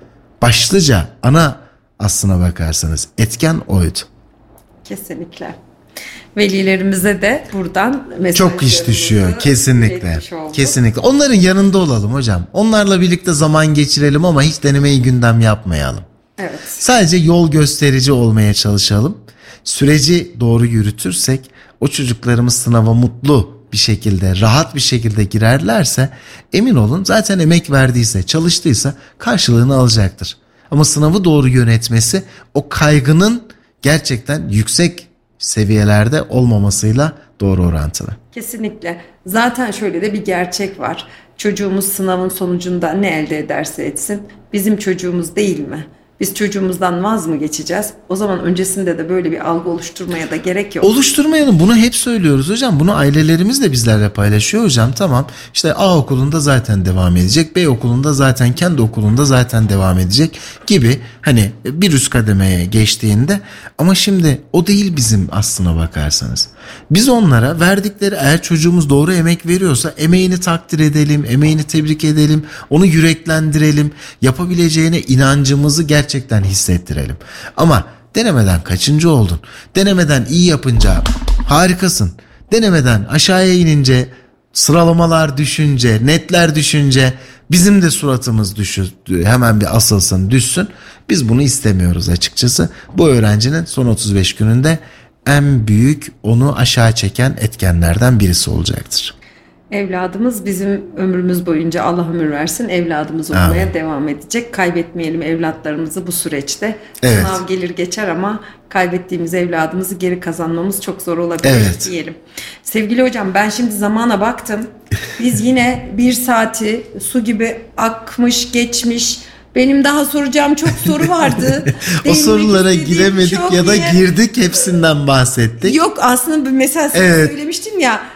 Başlıca ana aslına bakarsanız etken oydu. Kesinlikle. Velilerimize de buradan mesaj çok iş düşüyor kesinlikle. Kesinlikle. Onların yanında olalım hocam. Onlarla birlikte zaman geçirelim ama hiç denemeyi gündem yapmayalım. Evet. Sadece yol gösterici olmaya çalışalım. Süreci doğru yürütürsek o çocuklarımız sınava mutlu bir şekilde, rahat bir şekilde girerlerse emin olun zaten emek verdiyse, çalıştıysa karşılığını alacaktır. Ama sınavı doğru yönetmesi o kaygının gerçekten yüksek seviyelerde olmamasıyla doğru orantılı. Kesinlikle. Zaten şöyle de bir gerçek var. Çocuğumuz sınavın sonucunda ne elde ederse etsin bizim çocuğumuz değil mi? Biz çocuğumuzdan vaz mı geçeceğiz? O zaman öncesinde de böyle bir algı oluşturmaya da gerek yok. Oluşturmayalım. Bunu hep söylüyoruz hocam. Bunu ailelerimiz de bizlerle paylaşıyor hocam. Tamam işte A okulunda zaten devam edecek. B okulunda zaten kendi okulunda zaten devam edecek gibi hani bir üst kademeye geçtiğinde ama şimdi o değil bizim aslına bakarsanız. Biz onlara verdikleri eğer çocuğumuz doğru emek veriyorsa emeğini takdir edelim, emeğini tebrik edelim, onu yüreklendirelim, yapabileceğine inancımızı gerçekten hissettirelim. Ama denemeden kaçıncı oldun? Denemeden iyi yapınca harikasın. Denemeden aşağıya inince, sıralamalar düşünce, netler düşünce bizim de suratımız düşür, hemen bir asılsın, düşsün. Biz bunu istemiyoruz açıkçası. Bu öğrencinin son otuz beş gününde en büyük onu aşağı çeken etkenlerden birisi olacaktır. Evladımız bizim ömrümüz boyunca Allah ömür versin evladımız olmaya Amin. devam edecek. Kaybetmeyelim evlatlarımızı bu süreçte. Evet. Sınav gelir geçer ama kaybettiğimiz evladımızı geri kazanmamız çok zor olabilir evet. diyelim. Sevgili hocam ben şimdi zamana baktım. Biz yine bir saati su gibi akmış geçmiş. Benim daha soracağım çok soru vardı. O sorulara giremedik ya da girdik hepsinden bahsettik. Yok aslında mesela evet. söylemiştim ya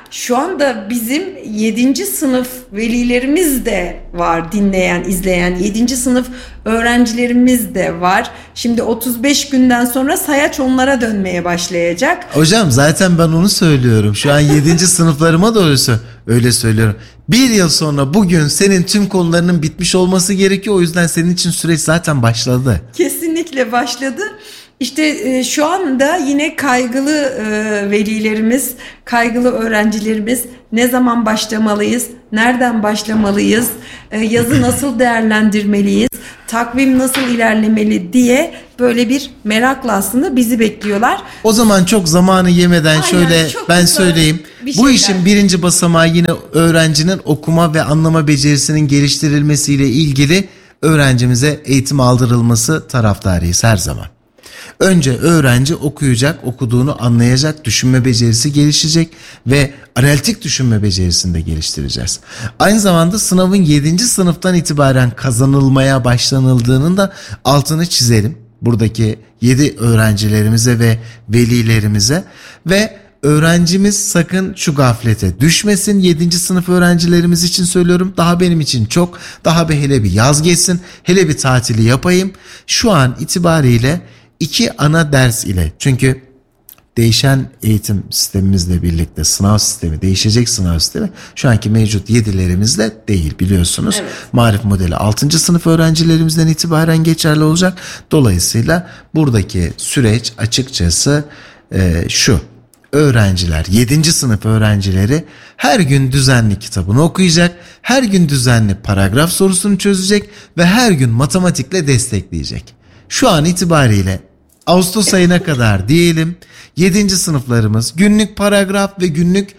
şu anda bizim yedinci sınıf velilerimiz de var, dinleyen, izleyen. yedinci sınıf öğrencilerimiz de var. Şimdi otuz beş günden sonra sayaç onlara dönmeye başlayacak. Hocam zaten ben onu söylüyorum. Şu an yedinci sınıflarıma da öyle, öyle söylüyorum. Bir yıl sonra bugün senin tüm konularının bitmiş olması gerekiyor. O yüzden senin için süreç zaten başladı. Kesinlikle başladı. İşte e, şu anda yine kaygılı e, velilerimiz, kaygılı öğrencilerimiz, ne zaman başlamalıyız, nereden başlamalıyız, e, yazı nasıl değerlendirmeliyiz, takvim nasıl ilerlemeli diye böyle bir merakla aslında bizi bekliyorlar. O zaman çok zamanı yemeden Aynen, şöyle ben söyleyeyim. Bu işin birinci basamağı yine öğrencinin okuma ve anlama becerisinin geliştirilmesiyle ilgili öğrencimize eğitim aldırılması taraftarıyız her zaman. Önce öğrenci okuyacak, okuduğunu anlayacak, düşünme becerisi gelişecek ve analitik düşünme becerisini de geliştireceğiz. Aynı zamanda sınavın yedinci sınıftan itibaren kazanılmaya başlanıldığının da altını çizelim. Buradaki yedi öğrencilerimize ve velilerimize ve öğrencimiz sakın şu gaflete düşmesin. yedinci sınıf öğrencilerimiz için söylüyorum. Daha benim için çok, daha bir hele bir yaz geçsin, hele bir tatili yapayım. Şu an itibariyle İki ana ders ile, çünkü değişen eğitim sistemimizle birlikte sınav sistemi, değişecek sınav sistemi şu anki mevcut yedilerimizle değil biliyorsunuz. Evet. Marif modeli altıncı sınıf öğrencilerimizden itibaren geçerli olacak. Dolayısıyla buradaki süreç açıkçası e, şu. Öğrenciler, yedinci sınıf öğrencileri her gün düzenli kitabını okuyacak, her gün düzenli paragraf sorusunu çözecek ve her gün matematikle destekleyecek. Şu an itibariyle Ağustos ayına kadar diyelim yedinci sınıflarımız günlük paragraf ve günlük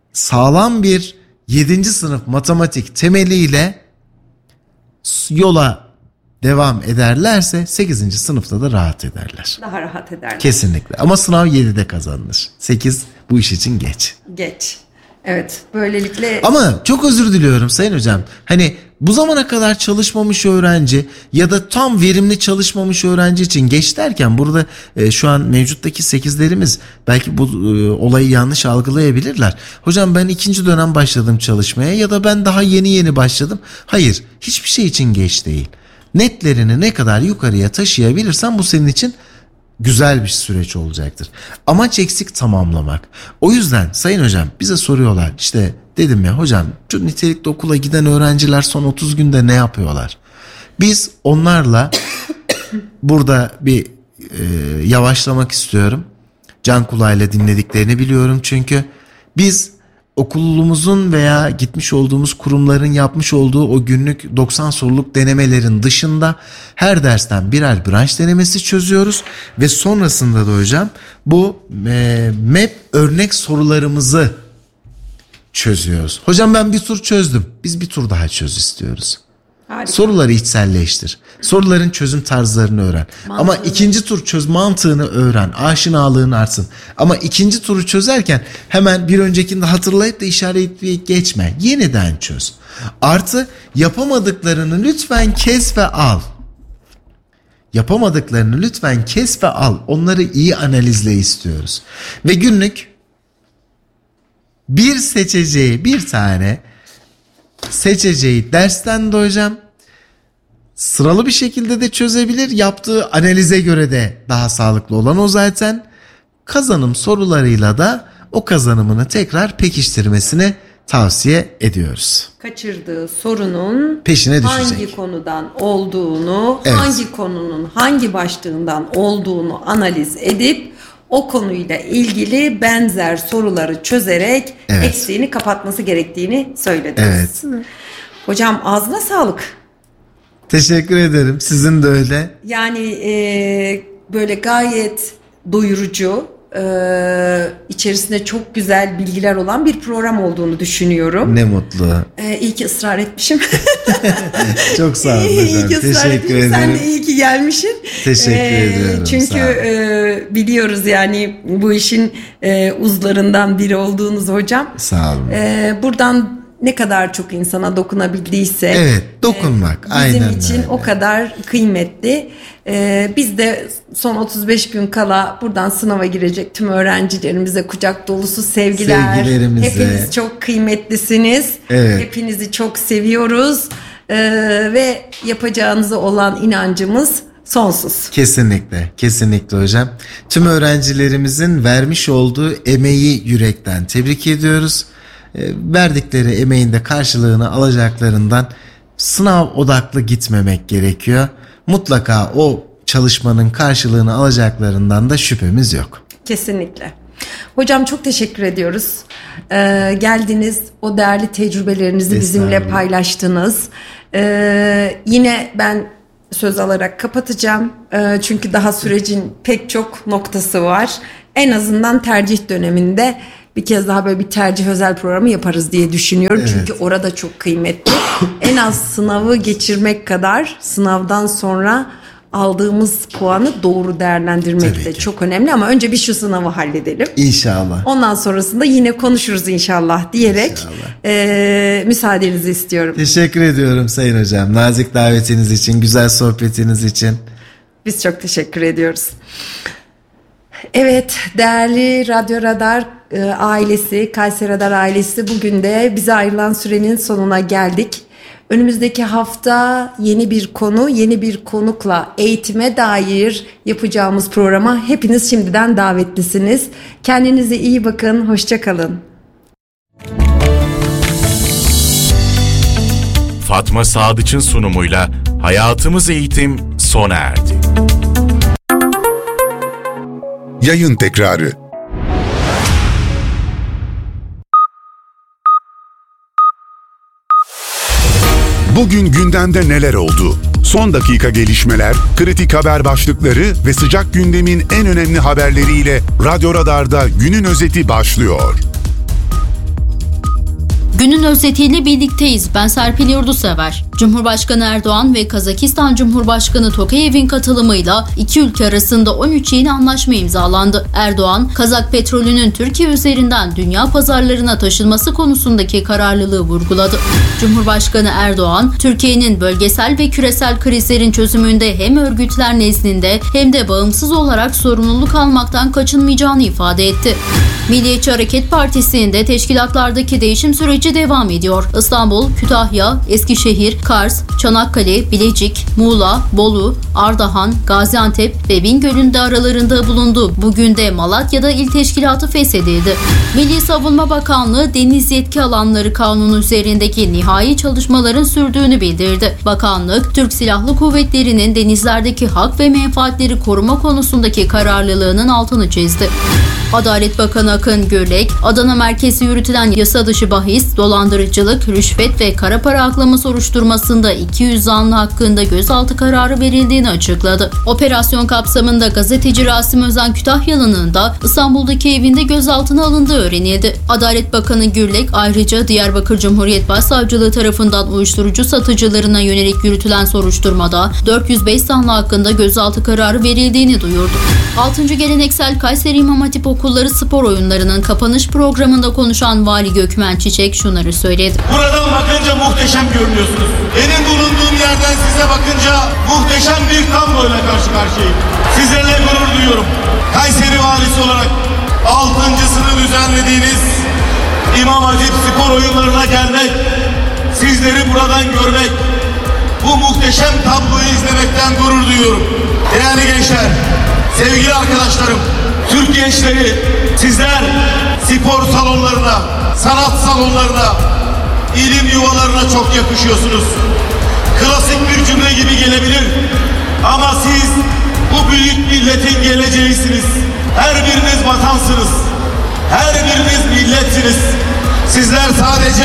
sağlam bir yedinci sınıf matematik temeliyle yola devam ederlerse sekizinci sınıfta da rahat ederler. Daha rahat ederler. Kesinlikle ama sınav yedide kazanılır. sekiz bu iş için geç. Geç. Evet, böylelikle... Ama çok özür diliyorum Sayın Hocam. Hani bu zamana kadar çalışmamış öğrenci ya da tam verimli çalışmamış öğrenci için geç derken burada e, şu an mevcuttaki sekizlerimiz belki bu e, olayı yanlış algılayabilirler. Hocam ben ikinci dönem başladım çalışmaya ya da ben daha yeni yeni başladım. Hayır, hiçbir şey için geç değil. Netlerini ne kadar yukarıya taşıyabilirsen bu senin için güzel bir süreç olacaktır. Amaç eksik tamamlamak. O yüzden Sayın Hocam bize soruyorlar, işte dedim ya hocam şu nitelikli okula giden öğrenciler son otuz günde ne yapıyorlar? Biz onlarla burada bir e, yavaşlamak istiyorum. Can kulağıyla dinlediklerini biliyorum çünkü biz okulumuzun veya gitmiş olduğumuz kurumların yapmış olduğu o günlük doksan soruluk denemelerin dışında her dersten birer branş denemesi çözüyoruz ve sonrasında da hocam bu e, M E P örnek sorularımızı çözüyoruz. Hocam ben bir tur çözdüm. Biz bir tur daha çöz istiyoruz. Harika. Soruları içselleştir. Soruların çözüm tarzlarını öğren. Mantığını. Ama ikinci tur çöz mantığını öğren. Aşinalığın artsın. Ama ikinci turu çözerken hemen bir öncekini de hatırlayıp da işaretleyip geçme. Yeniden çöz. Artı yapamadıklarını lütfen kes ve al. Yapamadıklarını lütfen kes ve al. Onları iyi analizle istiyoruz. Ve günlük bir seçeceği bir tane seçeceği dersten de hocam sıralı bir şekilde de çözebilir. Yaptığı analize göre de daha sağlıklı olan o zaten. Kazanım sorularıyla da o kazanımını tekrar pekiştirmesini tavsiye ediyoruz. Kaçırdığı sorunun peşine düşecek. Hangi konudan olduğunu, evet. hangi konunun hangi başlığından olduğunu analiz edip o konuyla ilgili benzer soruları çözerek evet. eksiğini kapatması gerektiğini söylediniz. Evet. Hocam ağzına sağlık. Teşekkür ederim. Sizin de öyle. Yani e, böyle gayet doyurucu, e, içerisinde çok güzel bilgiler olan bir program olduğunu düşünüyorum. Ne mutlu. E, iyi ki ısrar etmişim. Çok sağ olun hocam. İyi ki ısrar Teşekkür etmişim. ederim. Sen de iyi ki gelmişsin. Teşekkür e, ediyorum. Çünkü e, biliyoruz yani bu işin e, uzlarından biri olduğunuz hocam. Sağ olun. E, buradan ne kadar çok insana dokunabildiyse evet, dokunmak e, bizim aynen için öyle. o kadar kıymetli. E, biz de son otuz beş gün kala buradan sınava girecek tüm öğrencilerimize kucak dolusu sevgiler. Sevgilerimize. Hepiniz çok kıymetlisiniz. Evet. Hepinizi çok seviyoruz. E, ve yapacağınıza olan inancımız sonsuz. Kesinlikle, kesinlikle hocam. Tüm öğrencilerimizin vermiş olduğu emeği yürekten tebrik ediyoruz. E, verdikleri emeğin de karşılığını alacaklarından sınav odaklı gitmemek gerekiyor. Mutlaka o çalışmanın karşılığını alacaklarından da şüphemiz yok. Kesinlikle. Hocam çok teşekkür ediyoruz. Ee, geldiniz, o değerli tecrübelerinizi bizimle paylaştınız. Ee, yine ben söz alarak kapatacağım. Ee, çünkü daha sürecin pek çok noktası var. En azından tercih döneminde bir kez daha böyle bir tercih özel programı yaparız diye düşünüyorum. Evet. Çünkü orada çok kıymetli. En az sınavı geçirmek kadar sınavdan sonra aldığımız puanı doğru değerlendirmek Tabii de ki. çok önemli, ama önce bir şu sınavı halledelim. İnşallah. Ondan sonrasında yine konuşuruz inşallah diyerek İnşallah. e, müsaadenizi istiyorum. Teşekkür ediyorum Sayın Hocam. Nazik davetiniz için, güzel sohbetiniz için. Biz çok teşekkür ediyoruz. Evet, değerli Radyo Radar e, ailesi, Kayseri Radar ailesi, bugün de bize ayrılan sürenin sonuna geldik. Önümüzdeki hafta yeni bir konu, yeni bir konukla eğitime dair yapacağımız programa hepiniz şimdiden davetlisiniz. Kendinize iyi bakın, hoşça kalın. Fatma Sadıç'ın sunumuyla Hayatımız Eğitim sona erdi. Yayın tekrarı. Bugün gündemde neler oldu? Son dakika gelişmeler, kritik haber başlıkları ve sıcak gündemin en önemli haberleriyle Radyo Radar'da günün özeti başlıyor. Günün özetiyle birlikteyiz. Ben Serpil Yurdusever. Cumhurbaşkanı Erdoğan ve Kazakistan Cumhurbaşkanı Tokayev'in katılımıyla iki ülke arasında on üç yeni anlaşma imzalandı. Erdoğan, Kazak petrolünün Türkiye üzerinden dünya pazarlarına taşınması konusundaki kararlılığı vurguladı. Cumhurbaşkanı Erdoğan, Türkiye'nin bölgesel ve küresel krizlerin çözümünde hem örgütler nezdinde hem de bağımsız olarak sorumluluk almaktan kaçınmayacağını ifade etti. Milliyetçi Hareket Partisi'nde teşkilatlardaki değişim süreci devam ediyor. İstanbul, Kütahya, Eskişehir, Kars, Çanakkale, Bilecik, Muğla, Bolu, Ardahan, Gaziantep ve Bingöl'ün de aralarında bulundu. Bugün de Malatya'da il teşkilatı feshedildi. Milli Savunma Bakanlığı Deniz Yetki Alanları Kanunu üzerindeki nihai çalışmaların sürdüğünü bildirdi. Bakanlık, Türk Silahlı Kuvvetleri'nin denizlerdeki hak ve menfaatleri koruma konusundaki kararlılığının altını çizdi. Adalet Bakanı Akın Gürlek, Adana merkezi yürütülen yasa dışı bahis, dolandırıcılık, rüşvet ve kara para aklama soruşturmasında iki yüz zanlı hakkında gözaltı kararı verildiğini açıkladı. Operasyon kapsamında gazeteci Rasim Özen Kütahyalı'nın da İstanbul'daki evinde gözaltına alındığı öğrenildi. Adalet Bakanı Gürlek ayrıca Diyarbakır Cumhuriyet Başsavcılığı tarafından uyuşturucu satıcılarına yönelik yürütülen soruşturmada dört yüz beş zanlı hakkında gözaltı kararı verildiğini duyurdu. altıncı Geleneksel Kayseri İmam Hatip Okulları spor oyunlarının kapanış programında konuşan Vali Gökmen Çiçek şunları söyledi. Buradan bakınca muhteşem görünüyorsunuz. Benim bulunduğum yerden size bakınca muhteşem bir tabloyla karşı karşıyayım. Sizlerle gurur duyuyorum. Kayseri valisi olarak altıncısını düzenlediğiniz İmam Hatip spor oyunlarına gelmek, sizleri buradan görmek, bu muhteşem tabloyu izlemekten gurur duyuyorum. Değerli gençler, sevgili arkadaşlarım, Türk gençleri, sizler spor salonlarına, sanat salonlarına, ilim yuvalarına çok yakışıyorsunuz. Klasik bir cümle gibi gelebilir ama siz bu büyük milletin geleceğisiniz. Her biriniz vatansınız. Her biriniz milletsiniz. Sizler sadece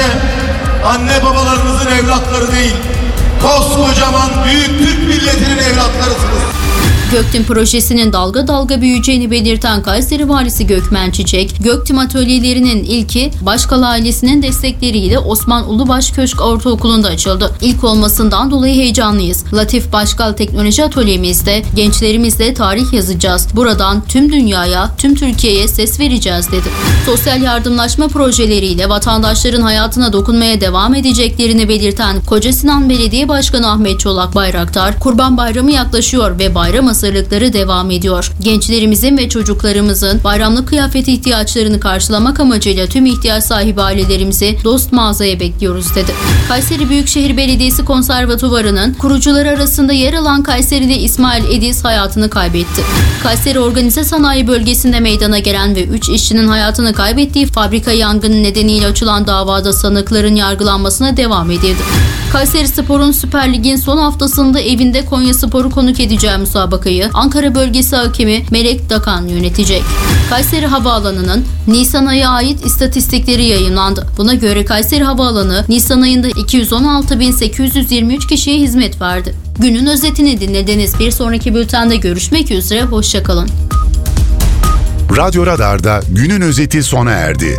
anne babalarınızın evlatları değil, koskocaman büyük Türk milletinin evlatlarısınız. Göktim projesinin dalga dalga büyüyeceğini belirten Kayseri Valisi Gökmen Çiçek, Göktim atölyelerinin ilki Başkal ailesinin destekleriyle Osman Ulubaş Köşk Ortaokulu'nda açıldı. İlk olmasından dolayı heyecanlıyız. Latif Başkal Teknoloji Atölyemizde gençlerimizle tarih yazacağız. Buradan tüm dünyaya, tüm Türkiye'ye ses vereceğiz dedi. Sosyal yardımlaşma projeleriyle vatandaşların hayatına dokunmaya devam edeceklerini belirten Kocasinan Belediye Başkanı Ahmet Çolak Bayraktar, Kurban Bayramı yaklaşıyor ve bayram hazırlıkları devam ediyor. Gençlerimizin ve çocuklarımızın bayramlık kıyafet ihtiyaçlarını karşılamak amacıyla tüm ihtiyaç sahibi ailelerimizi dost mağazaya bekliyoruz dedi. Kayseri Büyükşehir Belediyesi Konservatuvarı'nın kurucuları arasında yer alan Kayserili İsmail Ediz hayatını kaybetti. Kayseri Organize Sanayi Bölgesi'nde meydana gelen ve üç işçinin hayatını kaybettiği fabrika yangını nedeniyle açılan davada sanıkların yargılanmasına devam edildi. Kayseri Spor'un Süper Lig'in son haftasında evinde Konyaspor'u konuk edeceği müsabakayı Ankara Bölgesi Hakemi Melek Dakan yönetecek. Kayseri Havaalanı'nın Nisan ayı ait istatistikleri yayınlandı. Buna göre Kayseri Havaalanı Nisan ayında iki yüz on altı bin sekiz yüz yirmi üç kişiye hizmet verdi. Günün özetini dinlediniz. Bir sonraki bültende görüşmek üzere. Hoşçakalın. Radyo Radar'da günün özeti sona erdi.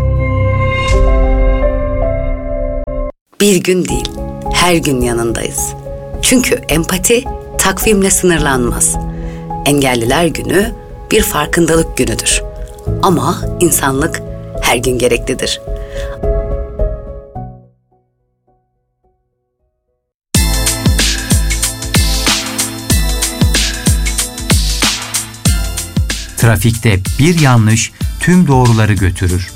Bir gün değil, her gün yanındayız. Çünkü empati takvimle sınırlanmaz. Engelliler Günü bir farkındalık günüdür. Ama insanlık her gün gereklidir. Trafikte bir yanlış tüm doğruları götürür.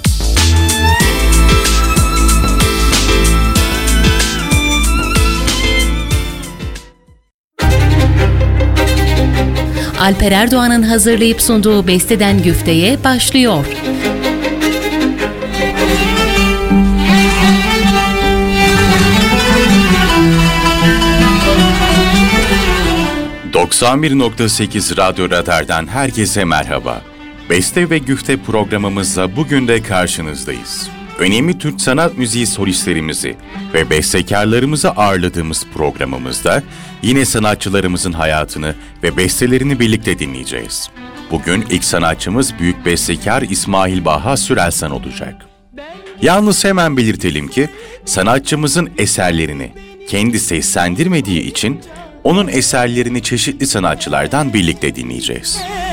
Alper Erdoğan'ın hazırlayıp sunduğu Beste'den Güfte'ye başlıyor. doksan bir nokta sekiz Radyo Radar'dan herkese merhaba. Beste ve Güfte programımızla bugün de karşınızdayız. Önemli Türk sanat müziği solistlerimizi ve bestekarlarımızı ağırladığımız programımızda yine sanatçılarımızın hayatını ve bestelerini birlikte dinleyeceğiz. Bugün ilk sanatçımız büyük bestekar İsmail Baha Sürelsan olacak. Yalnız hemen belirtelim ki sanatçımızın eserlerini kendi seslendirmediği için onun eserlerini çeşitli sanatçılardan birlikte dinleyeceğiz.